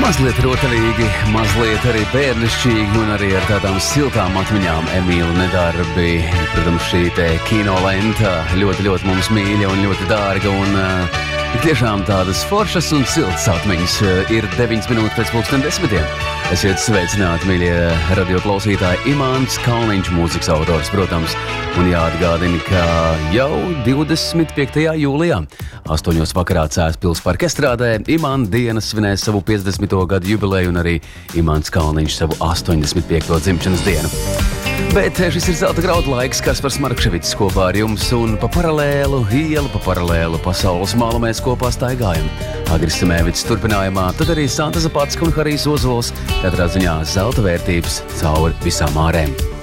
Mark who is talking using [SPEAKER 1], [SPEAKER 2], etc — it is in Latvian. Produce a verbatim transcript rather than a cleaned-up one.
[SPEAKER 1] Mazliet rotaļīgi, mazliet arī bērnišķīgi un arī ar tādām siltām atmiņām Emīla nedarbi. Protams, šī te kino lenta ļoti, ļoti mums mīļa un ļoti dārga un uh, tiešām tādas foršas un siltas atmiņas. Ir deviņas minūtes pēc pulksten desmitiem. Esiet sveicināti, mīļie radio klausītāji, Imants Kalniņš, mūzikas autors, protams, un jāatgādina, ka jau divdesmit piektajā jūlijā astoņos vakarā Cēspils parka estrādē Imants dienas svinēs savu piecdesmito gadu jubileju un arī Imants Kalniņš savu astoņdesmit piekto dzimšanas dienu. Bet šis ir zelta graudu laiks, Kaspars Markševics kopā ar jums un pa paralēlu ielu, pa paralēlu pasaules malu mēs kopā staigājam. Agris Semēvics turpinājumā, tad arī Santa Zapatska un Harijs Ozols, katrā ziņā zelta vērtības cauri visām ārēm.